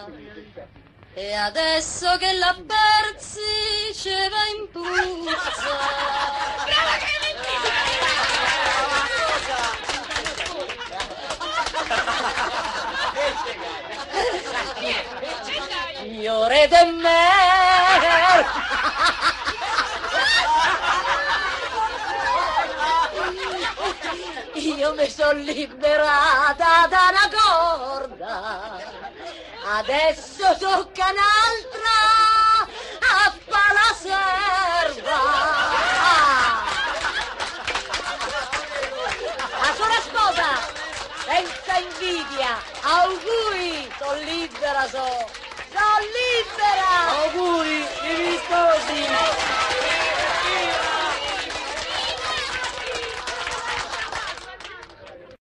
E adesso che l'ha persi ce va in puzza. Brava Clementina! Signore de mer. Io mi sono liberata da una corda, adesso tocca un'altra a fa la serva. La sola sposa, senza invidia, auguri, sono libera, sono libera. Auguri, i sposi.